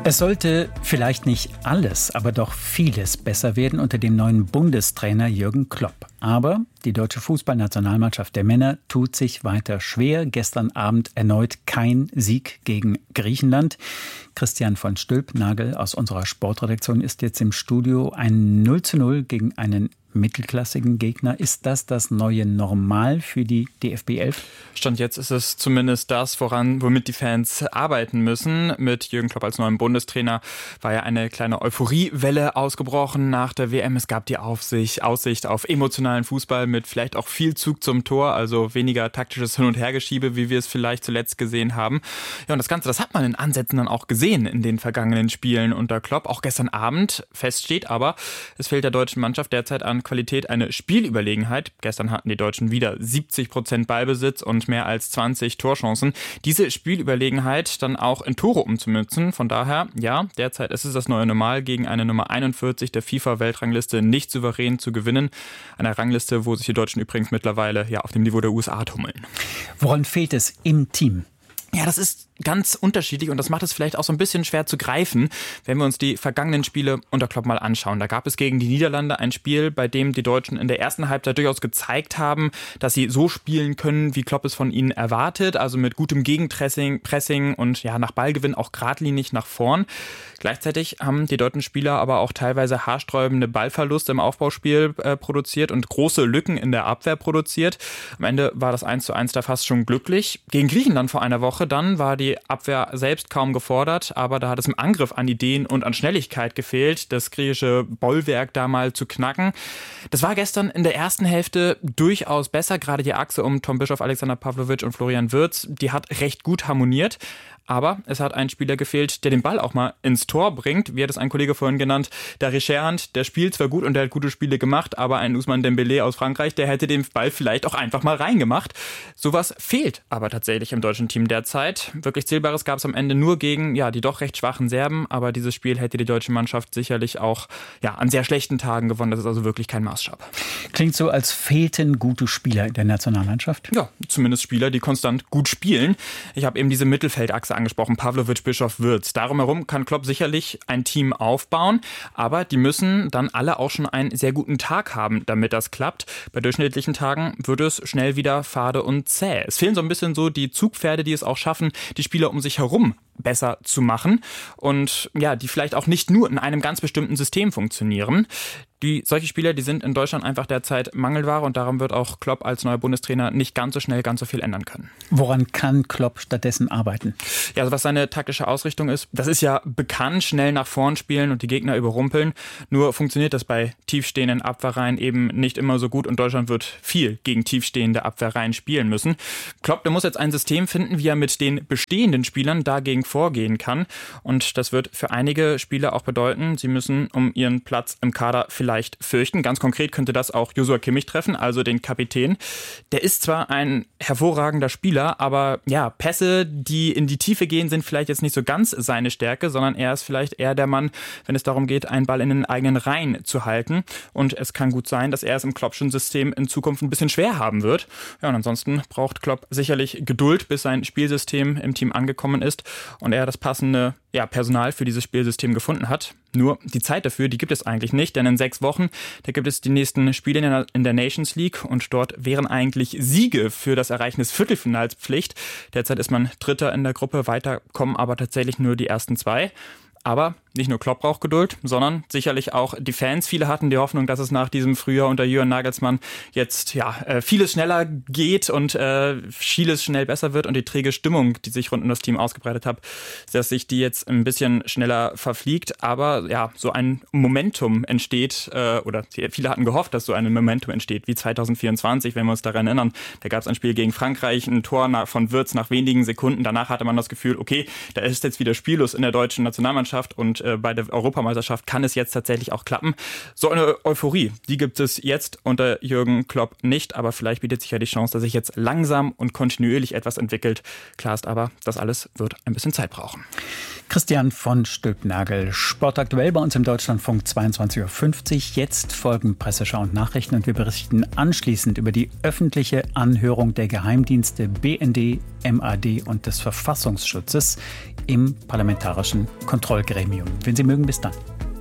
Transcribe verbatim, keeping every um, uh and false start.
Es sollte vielleicht nicht alles, aber doch vieles besser werden unter dem neuen Bundestrainer Jürgen Klopp. Aber die deutsche Fußballnationalmannschaft der Männer tut sich weiter schwer. Gestern Abend erneut kein Sieg gegen Griechenland. Christian von Stülpnagel aus unserer Sportredaktion ist jetzt im Studio. Ein null zu null gegen einen mittelklassigen Gegner. Ist das das neue Normal für die D F B elf? Stand jetzt ist es zumindest das, voran, womit die Fans arbeiten müssen. Mit Jürgen Klopp als neuem Bundestrainer war ja eine kleine Euphoriewelle ausgebrochen nach der W M. Es gab die Aufsicht, Aussicht auf emotionalen Fußball mit vielleicht auch viel Zug zum Tor, also weniger taktisches Hin- und Hergeschiebe, wie wir es vielleicht zuletzt gesehen haben. Ja, und das Ganze, das hat man in Ansätzen dann auch gesehen in den vergangenen Spielen unter Klopp. Auch gestern Abend feststeht aber, es fehlt der deutschen Mannschaft derzeit an Qualität eine Spielüberlegenheit. Gestern hatten die Deutschen wieder siebzig Prozent Ballbesitz und mehr als zwanzig Torchancen. Diese Spielüberlegenheit dann auch in Tore umzumünzen. Von daher, ja, derzeit ist es das neue Normal, gegen eine Nummer einundvierzig der FIFA-Weltrangliste nicht souverän zu gewinnen. Eine Rangliste, wo sich die Deutschen übrigens mittlerweile ja auf dem Niveau der U S A tummeln. Woran fehlt es im Team? Ja, das ist ganz unterschiedlich und das macht es vielleicht auch so ein bisschen schwer zu greifen, wenn wir uns die vergangenen Spiele unter Klopp mal anschauen. Da gab es gegen die Niederlande ein Spiel, bei dem die Deutschen in der ersten Halbzeit durchaus gezeigt haben, dass sie so spielen können, wie Klopp es von ihnen erwartet, also mit gutem Gegenpressing Pressing und ja nach Ballgewinn auch geradlinig nach vorn. Gleichzeitig haben die deutschen Spieler aber auch teilweise haarsträubende Ballverluste im Aufbauspiel äh, produziert und große Lücken in der Abwehr produziert. Am Ende war das eins zu eins da fast schon glücklich. Gegen Griechenland vor einer Woche dann war die Abwehr selbst kaum gefordert, aber da hat es im Angriff an Ideen und an Schnelligkeit gefehlt, das griechische Bollwerk da mal zu knacken. Das war gestern in der ersten Hälfte durchaus besser, gerade die Achse um Tom Bischoff, Alexander Pavlovic und Florian Wirtz, die hat recht gut harmoniert. Aber es hat ein Spieler gefehlt, der den Ball auch mal ins Tor bringt. Wie hat es ein Kollege vorhin genannt, der Richerand, der spielt zwar gut und der hat gute Spiele gemacht, aber ein Ousmane Dembélé aus Frankreich, der hätte den Ball vielleicht auch einfach mal reingemacht. Sowas fehlt aber tatsächlich im deutschen Team derzeit. Wirklich Zählbares gab es am Ende nur gegen ja die doch recht schwachen Serben, aber dieses Spiel hätte die deutsche Mannschaft sicherlich auch ja an sehr schlechten Tagen gewonnen. Das ist also wirklich kein Maßstab. Klingt so, als fehlten gute Spieler in der Nationalmannschaft. Ja, zumindest Spieler, die konstant gut spielen. Ich habe eben diese Mittelfeldachse angesprochen, Pavlovic, Bischoff, Wirtz. Darum herum kann Klopp sicherlich ein Team aufbauen, aber die müssen dann alle auch schon einen sehr guten Tag haben, damit das klappt. Bei durchschnittlichen Tagen wird es schnell wieder fade und zäh. Es fehlen so ein bisschen so die Zugpferde, die es auch schaffen, die Spieler um sich herum besser zu machen und ja, die vielleicht auch nicht nur in einem ganz bestimmten System funktionieren. Die, solche Spieler, die sind in Deutschland einfach derzeit Mangelware und darum wird auch Klopp als neuer Bundestrainer nicht ganz so schnell ganz so viel ändern können. Woran kann Klopp stattdessen arbeiten? Ja, also was seine taktische Ausrichtung ist, das ist ja bekannt, schnell nach vorn spielen und die Gegner überrumpeln. Nur funktioniert das bei tiefstehenden Abwehrreihen eben nicht immer so gut und Deutschland wird viel gegen tiefstehende Abwehrreihen spielen müssen. Klopp, der muss jetzt ein System finden, wie er mit den bestehenden Spielern dagegen vorgehen kann und das wird für einige Spieler auch bedeuten, sie müssen um ihren Platz im Kader vielleicht fürchten. Ganz konkret könnte das auch Joshua Kimmich treffen, also den Kapitän. Der ist zwar ein hervorragender Spieler, aber ja, Pässe, die in die Tiefe gehen, sind vielleicht jetzt nicht so ganz seine Stärke, sondern er ist vielleicht eher der Mann, wenn es darum geht, einen Ball in den eigenen Reihen zu halten. Und es kann gut sein, dass er es im Kloppschen System in Zukunft ein bisschen schwer haben wird. Ja, und ansonsten braucht Klopp sicherlich Geduld, bis sein Spielsystem im Team angekommen ist und er das passende ja, Personal für dieses Spielsystem gefunden hat. Nur die Zeit dafür, die gibt es eigentlich nicht, denn in sechs Wochen, da gibt es die nächsten Spiele in der, in der Nations League und dort wären eigentlich Siege für das Erreichen des Viertelfinals Pflicht. Derzeit ist man Dritter in der Gruppe, weiter kommen aber tatsächlich nur die ersten zwei. Aber nicht nur Klopp braucht Geduld, sondern sicherlich auch die Fans. Viele hatten die Hoffnung, dass es nach diesem Frühjahr unter Julian Nagelsmann jetzt ja vieles schneller geht und äh, vieles schnell besser wird und die träge Stimmung, die sich rund um das Team ausgebreitet hat, dass sich die jetzt ein bisschen schneller verfliegt. Aber ja, so ein Momentum entsteht äh, oder viele hatten gehofft, dass so ein Momentum entsteht wie zwanzig vierundzwanzig, wenn wir uns daran erinnern. Da gab es ein Spiel gegen Frankreich, ein Tor nach, von Wirtz nach wenigen Sekunden. Danach hatte man das Gefühl, okay, da ist jetzt wieder spiellos in der deutschen Nationalmannschaft und bei der Europameisterschaft kann es jetzt tatsächlich auch klappen. So eine Euphorie, die gibt es jetzt unter Jürgen Klopp nicht, aber vielleicht bietet sich ja die Chance, dass sich jetzt langsam und kontinuierlich etwas entwickelt. Klar ist aber, das alles wird ein bisschen Zeit brauchen. Christian von Stülpnagel, sportaktuell bei uns im Deutschlandfunk zweiundzwanzig Uhr fünfzig. Jetzt folgen Presseschau und Nachrichten und wir berichten anschließend über die öffentliche Anhörung der Geheimdienste B N D, M A D und des Verfassungsschutzes im Parlamentarischen Kontrollgremium. Wenn Sie mögen, bis dann.